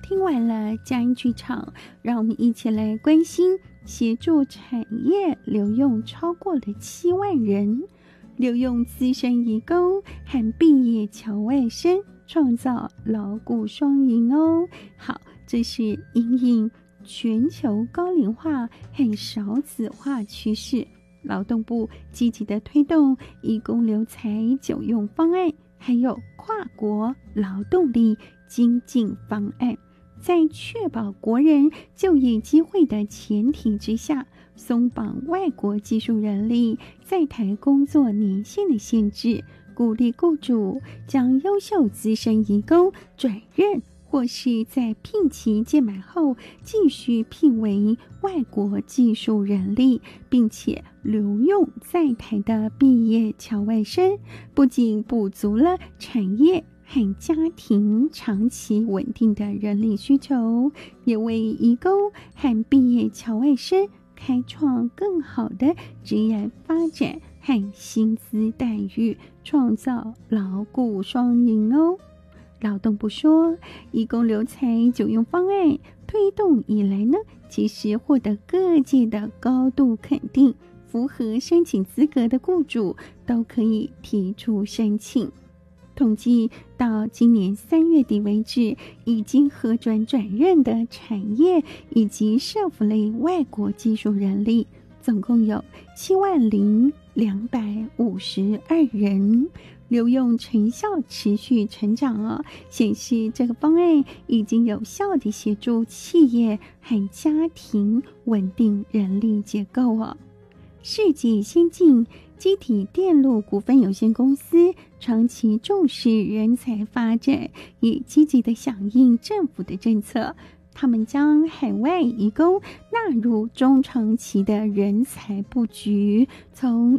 听完了佳音剧场，让我们一起来关心协助产业留用超过了7万人，留用资深移工和毕业侨外生，创造劳雇双赢哦。好，这是因应全球高龄化和少子化趋势，劳动部积极的推动移工留才久用方案，还有跨国劳动力精进方案，在确保国人就业机会的前提之下，松绑外国技术人力在台工作年限的限制，鼓励雇主将优秀资深移工转任，或是在聘期届满后继续聘为外国技术人力，并且留用在台的毕业侨外生，不仅补足了产业和家庭长期稳定的人力需求，也为移工和毕业侨外生开创更好的职业发展和薪资待遇，创造劳雇双赢哦。劳动部说，移工留才久用方案推动以来呢，其实获得各界的高度肯定，符合申请资格的雇主都可以提出申请。统计到今年3月底为止，已经核转任的产业以及社福类外国技术人力总共有70252人，留用成效持续成长哦，显示这个方案已经有效地协助企业和家庭稳定人力结构哦。世纪先进机体电路股份有限公司长期重视人才发展，也积极地响应政府的政策，他们将海外移工纳入中长期的人才布局，从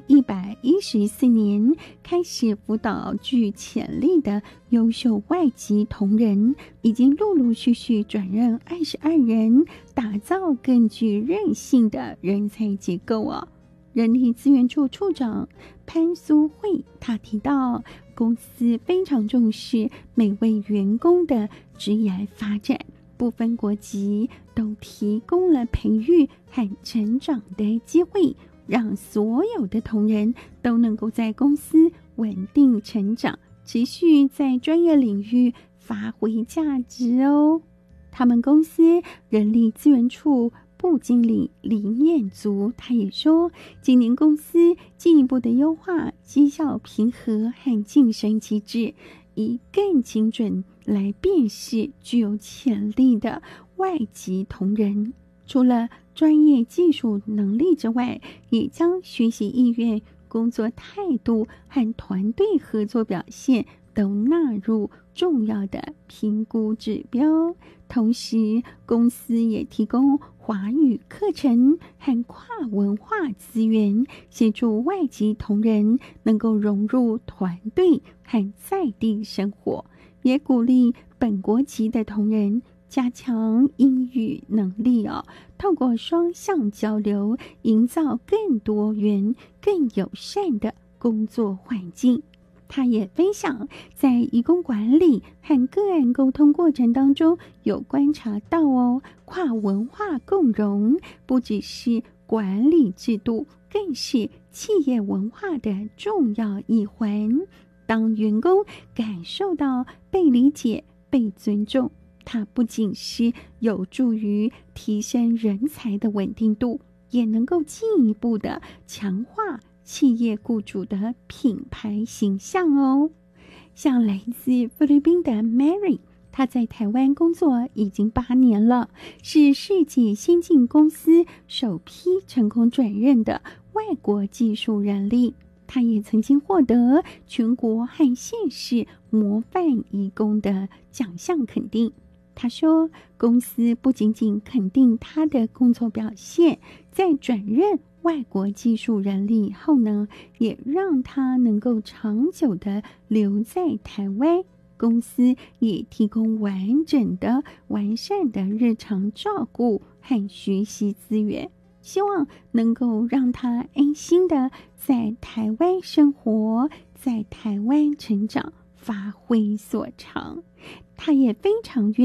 114年开始辅导具潜力的优秀外籍同仁，已经陆陆续续转任22人，打造更具韧性的人才结构哦。人力资源处处长潘苏慧他提到，公司非常重视每位员工的职业发展，不分国籍，都提供了培育和成长的机会，让所有的同仁都能够在公司稳定成长，持续在专业领域发挥价值哦。他们公司人力资源处部经理李念足他也说，今年公司进一步的优化绩效评核和晋升机制，以更精准来辨识具有潜力的外籍同仁，除了专业技术能力之外，也将学习意愿、工作态度和团队合作表现都纳入重要的评估指标。同时，公司也提供华语课程和跨文化资源，协助外籍同仁能够融入团队和在地生活，也鼓励本国籍的同仁加强英语能力哦，透过双向交流，营造更多元、更友善的工作环境。他也分享，在移工管理和个案沟通过程当中，有观察到跨文化共融不只是管理制度，更是企业文化的重要一环。当员工感受到被理解、被尊重，它不仅是有助于提升人才的稳定度，也能够进一步的强化企业雇主的品牌形象哦。像来自菲律宾的 Mary， 她在台湾工作已经8年了，是世纪先进公司首批成功转任的外国技术人力。她也曾经获得全国和县市模范移工的奖项肯定。他说，公司不仅仅肯定他的工作表现，在转任外国技术人力后呢，也让他能够长久的留在台湾。公司也提供完整的、完善的日常照顾和学习资源，希望能够让他安心的在台湾生活，在台湾成长，发挥所长。他也非常愿